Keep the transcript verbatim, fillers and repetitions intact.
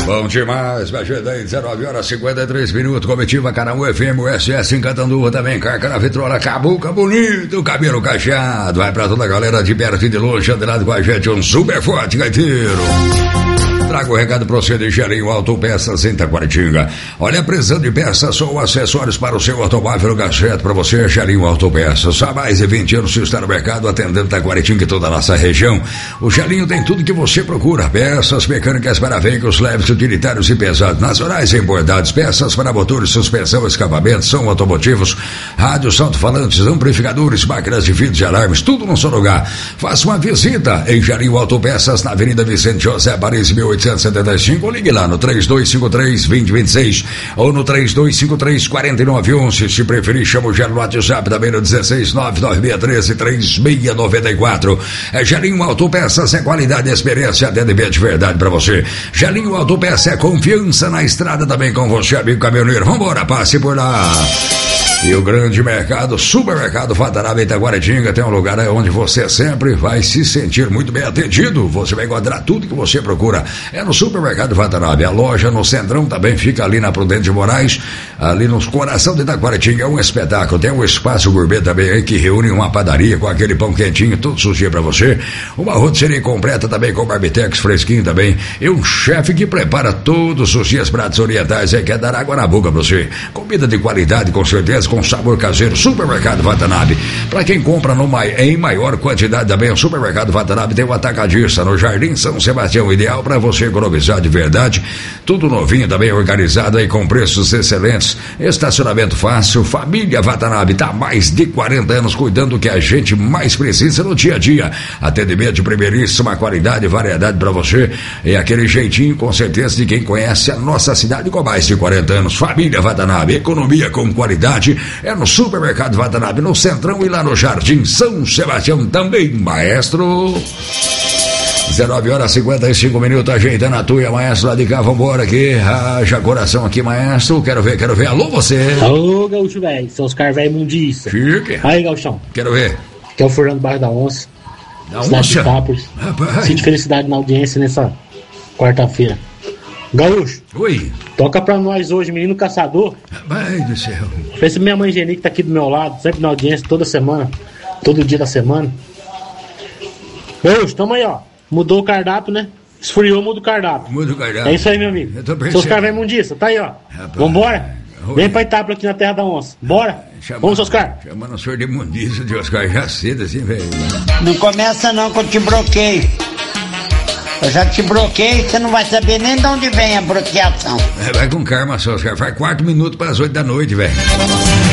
Bom demais, vai chegar aí, dezenove horas e cinquenta e três minutos, comitiva Canaú F M, o S S em Catanduva também, carca na vitrola, cabuca bonito, cabelo cacheado, vai pra toda a galera de perto e de longe, andando com a gente, um super forte gaiteiro. Trago o recado para você de Gelinho Autopeças em Taquaritinga. Olha, precisando de peças ou acessórios para o seu automóvel, gachete para você, Gelinho Autopeças. Há mais de vinte anos que está no mercado atendendo Taquaritinga e toda a nossa região. O Gelinho tem tudo que você procura. Peças mecânicas para veículos leves, utilitários e pesados, nacionais e importados. Peças para motores, suspensão, escapamento, som automotivos, rádios, alto-falantes, amplificadores, máquinas de vidros e alarmes, tudo num só lugar. Faça uma visita em Gelinho Autopeças, na Avenida Vicente José Paris, mil oitocentos e setenta e cinco, ligue lá no três dois cinco três, dois zero dois seis ou no três dois cinco três, quatro nove um um. Se preferir, chama o Gelo no WhatsApp também no dezesseis nove nove seis um três, três seis nove quatro. É Gelinho Autopeças, é qualidade, experiência, atendimento de verdade pra você. Gelinho Autopeças é confiança na estrada também com você, amigo caminhoneiro. Vambora, passe por lá. E o grande mercado, supermercado Fatanabe em Taquaritinga, tem um lugar onde você sempre vai se sentir muito bem atendido. Você vai encontrar tudo que você procura. É no supermercado Fatanabe. A loja no Centrão também fica ali na Prudente de Moraes, ali no coração de Taquaritinga. É um espetáculo. Tem um espaço gourmet também aí que reúne uma padaria com aquele pão quentinho todos os dias pra você. Uma rotisserie completa também com barbitex fresquinho também. E um chefe que prepara todos os dias pratos orientais aí, quer dar água na boca pra você. Comida de qualidade, com certeza, com sabor caseiro. Supermercado Watanabe. Para quem compra no, em maior quantidade também, o Supermercado Watanabe tem um atacadista no Jardim São Sebastião, ideal para você economizar de verdade. Tudo novinho também, organizado aí com preços excelentes. Estacionamento fácil. Família Watanabe tá há mais de quarenta anos cuidando do que a gente mais precisa no dia a dia. Atendimento de primeiríssima qualidade e variedade para você. É aquele jeitinho, com certeza, de quem conhece a nossa cidade com mais de quarenta anos. Família Watanabe, economia com qualidade. É no Supermercado Watanabe, no Centrão e lá no Jardim São Sebastião também, maestro. dezenove horas e cinquenta e cinco minutos, ajeitando a tuia, maestro, lá de cá, vambora aqui. Haja coração aqui, maestro. Quero ver, quero ver. Alô, você. Alô, gaúcho velho. Seus caras velho mundiça. Fique. Aí, gauchão. Quero ver. Que é o Fernando Bairro da Onça. Da Onça? Rapaz. Sinto felicidade na audiência nessa quarta-feira. Gaúcho. Oi. Toca pra nós hoje, Menino Caçador. Ai do céu. Esse minha mãe Geni que tá aqui do meu lado, sempre na audiência, toda semana, todo dia da semana. Gaúcho, tamo aí, ó. Mudou o cardápio, né? Esfriou, muda o cardápio. Muda o cardápio. É isso aí, meu amigo. Seus caras vêm mundiça, tá aí, ó. Rapaz. Vambora? Oi. Vem pra Itápolis aqui na Terra da Onça. Bora? Chama, vamos, Oscar. Chamando o senhor de mundiça de Oscar já cedo assim, velho. Não começa não que eu te bloqueio. Eu já te bloqueei, você não vai saber nem de onde vem a bloqueação. Vai com calma, seu Oscar. Faz quatro minutos para as oito da noite, velho.